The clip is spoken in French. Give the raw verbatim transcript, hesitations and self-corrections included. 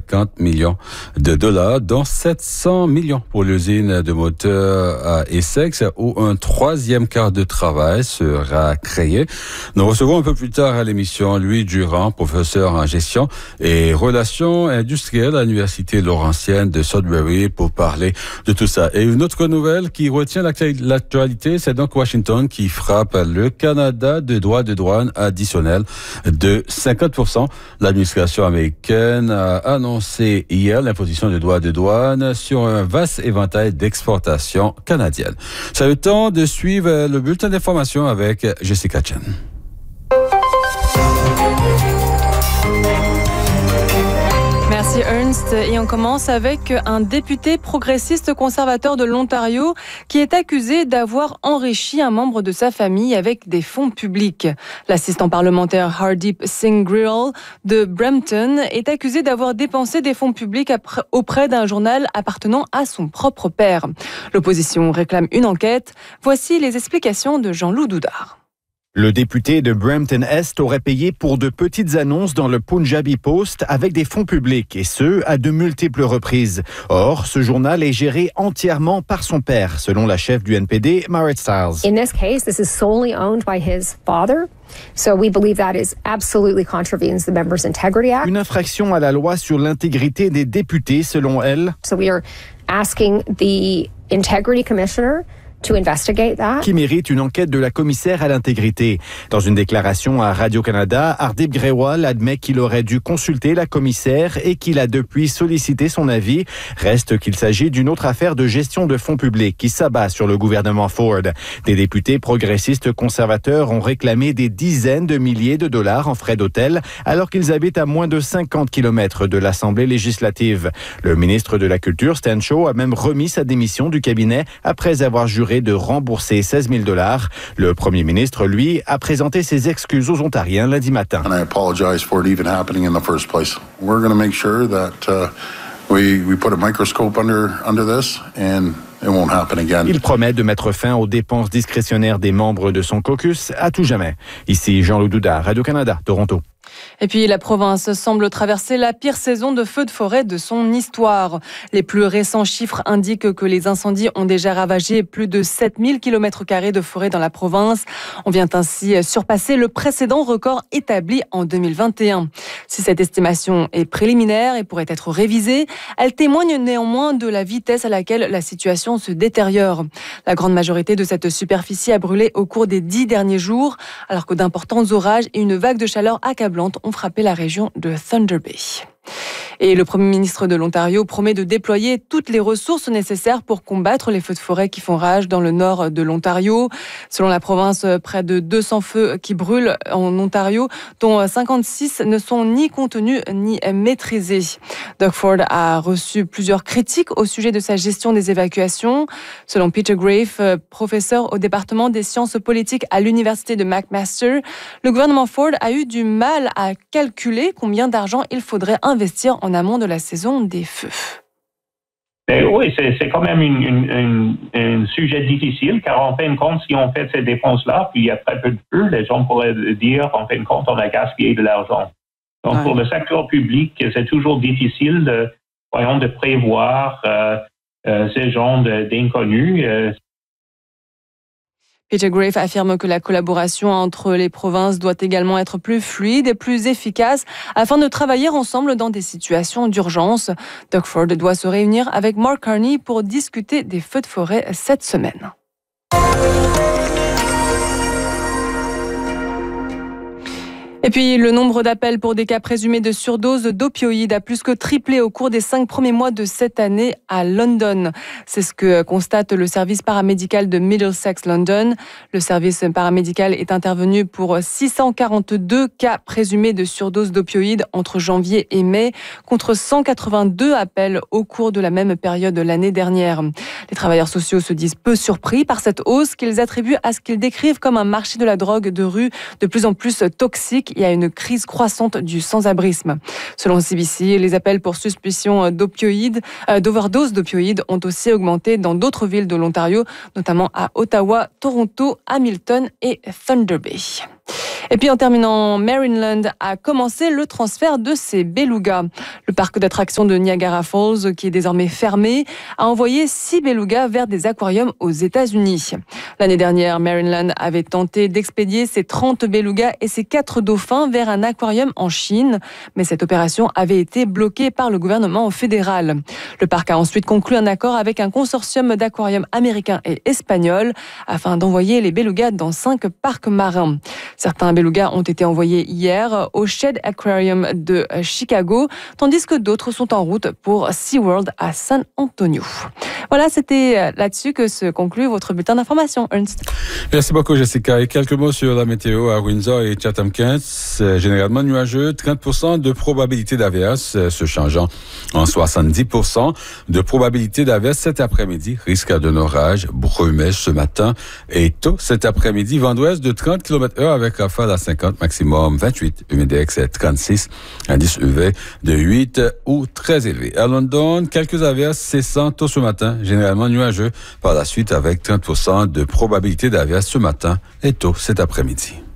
cinquante millions de dollars, dont sept cents millions pour l'usine de moteurs à Essex, où un troisième quart de travail sera créé. Nous recevons un peu plus tard à l'émission Louis Durand, professeur en gestion et relations industrielles à l'Université Laurentienne de Sudbury, pour parler de tout ça. Et une autre nouvelle qui retient l'actualité, c'est donc Washington qui frappe le Canada de droits de douane additionnels de cinquante pour cent. L'administration américaine a annoncé hier l'imposition de droits de douane sur un vaste éventail d'exportations canadiennes. C'est le temps de suivre le bulletin d'information avec Jessica Chen. Merci Ernst. Et on commence avec un député progressiste conservateur de l'Ontario qui est accusé d'avoir enrichi un membre de sa famille avec des fonds publics. L'assistant parlementaire Hardeep Singh Grewal de Brampton est accusé d'avoir dépensé des fonds publics auprès d'un journal appartenant à son propre père. L'opposition réclame une enquête. Voici les explications de Jean-Loup Doudard. Le député de Brampton-Est aurait payé pour de petites annonces dans le Punjabi Post avec des fonds publics, et ce, à de multiples reprises. Or, ce journal est géré entièrement par son père, selon la chef du N P D, Marit Stiles. In this case, this is solely owned by his father. So we believe that is absolutely contravenes the Members' Integrity Act. Une infraction à la loi sur l'intégrité des députés, selon elle. So we are asking the Integrity Commissioner to investigate that. Qui mérite une enquête de la commissaire à l'intégrité. Dans une déclaration à Radio-Canada, Hardeep Grewal admet qu'il aurait dû consulter la commissaire et qu'il a depuis sollicité son avis. Reste qu'il s'agit d'une autre affaire de gestion de fonds publics qui s'abat sur le gouvernement Ford. Des députés progressistes conservateurs ont réclamé des dizaines de milliers de dollars en frais d'hôtel alors qu'ils habitent à moins de cinquante kilomètres de l'Assemblée législative. Le ministre de la Culture, Stan Shaw, a même remis sa démission du cabinet après avoir juré de rembourser seize mille dollars. Le premier ministre, lui, a présenté ses excuses aux Ontariens lundi matin. And I apologize for it even happening in the first place. We're going to make sure that uh, we we put a microscope under under this and it won't happen again. Il promet de mettre fin aux dépenses discrétionnaires des membres de son caucus à tout jamais. Ici Jean-Loup Doudard, Radio-Canada, Toronto. Et puis la province semble traverser la pire saison de feux de forêt de son histoire. Les plus récents chiffres indiquent que les incendies ont déjà ravagé plus de sept mille kilomètres carrés de forêt dans la province. On vient ainsi surpasser le précédent record établi en deux mille vingt et un. Si cette estimation est préliminaire et pourrait être révisée, elle témoigne néanmoins de la vitesse à laquelle la situation se détériore. La grande majorité de cette superficie a brûlé au cours des dix derniers jours, alors que d'importants orages et une vague de chaleur accablante ont frappé la région de Thunder Bay. Et le Premier ministre de l'Ontario promet de déployer toutes les ressources nécessaires pour combattre les feux de forêt qui font rage dans le nord de l'Ontario. Selon la province, près de deux cents feux qui brûlent en Ontario, dont cinquante-six ne sont ni contenus ni maîtrisés. Doug Ford a reçu plusieurs critiques au sujet de sa gestion des évacuations. Selon Peter Grafe, professeur au département des sciences politiques à l'université de McMaster, le gouvernement Ford a eu du mal à calculer combien d'argent il faudrait investir en amont de la saison des feux. Mais oui, c'est, c'est quand même un sujet difficile, car en fin de compte, si on fait ces dépenses-là, puis il y a très peu de feux, les gens pourraient dire, en fin de compte, on a gaspillé de l'argent. Donc, ouais. Pour le secteur public, c'est toujours difficile de, voyons, de prévoir euh, euh, ces genres de, d'inconnus. Euh, Peter Grafe affirme que la collaboration entre les provinces doit également être plus fluide et plus efficace afin de travailler ensemble dans des situations d'urgence. Doug Ford doit se réunir avec Mark Carney pour discuter des feux de forêt cette semaine. Et puis, le nombre d'appels pour des cas présumés de surdose d'opioïdes a plus que triplé au cours des cinq premiers mois de cette année à London. C'est ce que constate le service paramédical de Middlesex London. Le service paramédical est intervenu pour six cent quarante-deux cas présumés de surdose d'opioïdes entre janvier et mai, contre cent quatre-vingt-deux appels au cours de la même période l'année dernière. Les travailleurs sociaux se disent peu surpris par cette hausse qu'ils attribuent à ce qu'ils décrivent comme un marché de la drogue de rue de plus en plus toxique. Il y a une crise croissante du sans-abrisme. Selon C B C, les appels pour suspicion d'opioïdes, euh, d'overdose d'opioïdes ont aussi augmenté dans d'autres villes de l'Ontario, notamment à Ottawa, Toronto, Hamilton et Thunder Bay. Et puis en terminant, Maryland a commencé le transfert de ses belugas. Le parc d'attractions de Niagara Falls, qui est désormais fermé, a envoyé six belugas vers des aquariums aux États-Unis. L'année dernière, Maryland avait tenté d'expédier ses trente belugas et ses quatre dauphins vers un aquarium en Chine, mais cette opération avait été bloquée par le gouvernement fédéral. Le parc a ensuite conclu un accord avec un consortium d'aquariums américains et espagnols afin d'envoyer les belugas dans cinq parcs marins. Certains belugas ont été envoyés hier au Shedd Aquarium de Chicago, tandis que d'autres sont en route pour SeaWorld à San Antonio. Voilà, c'était là-dessus que se conclut votre bulletin d'information, Ernst. Merci beaucoup, Jessica. Et quelques mots sur la météo à Windsor et Chatham-Kent. Généralement nuageux, trente pour cent de probabilité d'averse, se changeant en soixante-dix pour cent de probabilité d'averse cet après-midi. Risque d'un orage, brumèche ce matin et tôt cet après-midi. Vent d'ouest de trente kilomètres heure avec rafale à cinquante, maximum vingt-huit. Humidex est trente-six. Indice U V de huit ou très élevé. À London, quelques averses cessant tôt ce matin, généralement nuageux. Par la suite avec trente pour cent de probabilité d'averse ce matin et tôt cet après-midi.